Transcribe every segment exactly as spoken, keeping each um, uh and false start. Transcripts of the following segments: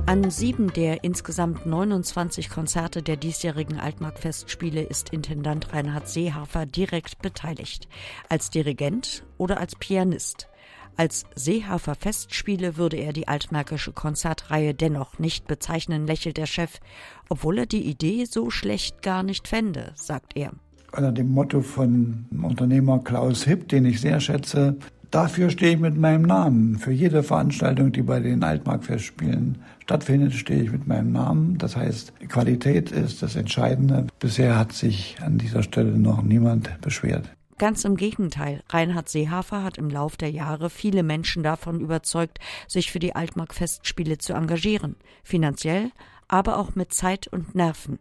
An sieben der insgesamt neunundzwanzig Konzerte der diesjährigen Altmark-Festspiele ist Intendant Reinhard Seehafer direkt beteiligt. Als Dirigent oder als Pianist. Als Seehafer-Festspiele würde er die altmärkische Konzertreihe dennoch nicht bezeichnen, lächelt der Chef, obwohl er die Idee so schlecht gar nicht fände, sagt er. Unter dem Motto von Unternehmer Klaus Hipp, den ich sehr schätze, dafür stehe ich mit meinem Namen. Für jede Veranstaltung, die bei den Altmark-Festspielen stattfindet, stehe ich mit meinem Namen. Das heißt, Qualität ist das Entscheidende. Bisher hat sich an dieser Stelle noch niemand beschwert. Ganz im Gegenteil. Reinhard Seehafer hat im Lauf der Jahre viele Menschen davon überzeugt, sich für die Altmark-Festspiele zu engagieren. Finanziell, aber auch mit Zeit und Nerven.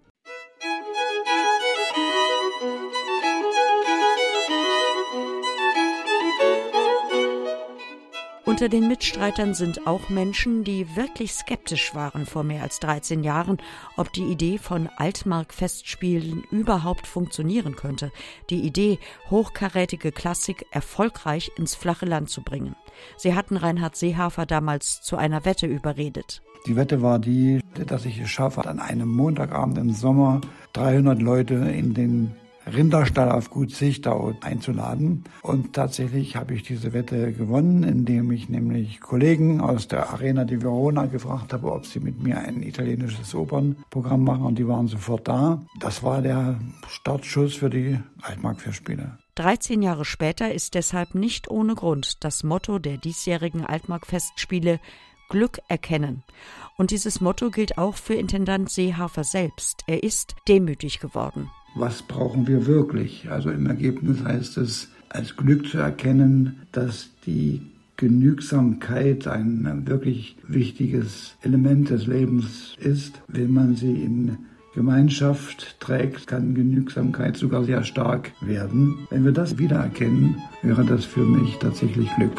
Unter den Mitstreitern sind auch Menschen, die wirklich skeptisch waren vor mehr als dreizehn Jahren, ob die Idee von Altmark-Festspielen überhaupt funktionieren könnte. Die Idee, hochkarätige Klassik erfolgreich ins flache Land zu bringen. Sie hatten Reinhard Seehafer damals zu einer Wette überredet. Die Wette war die, dass ich es schaffe, an einem Montagabend im Sommer dreihundert Leute in den Rinderstall auf Gut Zichtau einzuladen. Und tatsächlich habe ich diese Wette gewonnen, indem ich nämlich Kollegen aus der Arena di Verona gefragt habe, ob sie mit mir ein italienisches Opernprogramm machen. Und die waren sofort da. Das war der Startschuss für die Altmark-Festspiele. dreizehn Jahre später ist deshalb nicht ohne Grund das Motto der diesjährigen Altmark-Festspiele Glück erkennen. Und dieses Motto gilt auch für Intendant Seehafer selbst. Er ist demütig geworden. Was brauchen wir wirklich? Also im Ergebnis heißt es, als Glück zu erkennen, dass die Genügsamkeit ein wirklich wichtiges Element des Lebens ist. Wenn man sie in Gemeinschaft trägt, kann Genügsamkeit sogar sehr stark werden. Wenn wir das wiedererkennen, wäre das für mich tatsächlich Glück.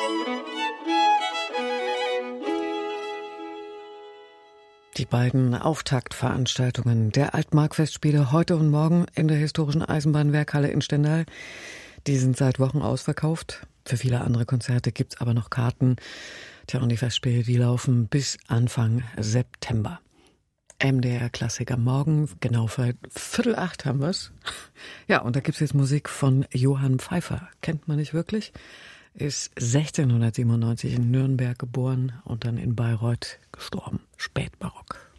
Die beiden Auftaktveranstaltungen der Altmark-Festspiele heute und morgen in der historischen Eisenbahnwerkhalle in Stendal, die sind seit Wochen ausverkauft. Für viele andere Konzerte gibt's aber noch Karten. Tja, und die Festspiele, die laufen bis Anfang September. M D R-Klassiker morgen, genau für Viertel acht haben wir's. Ja, und da gibt's jetzt Musik von Johann Pfeiffer. Kennt man nicht wirklich? Ist sechzehnhundertsiebenundneunzig in Nürnberg geboren und dann in Bayreuth gestorben. Spätbarock.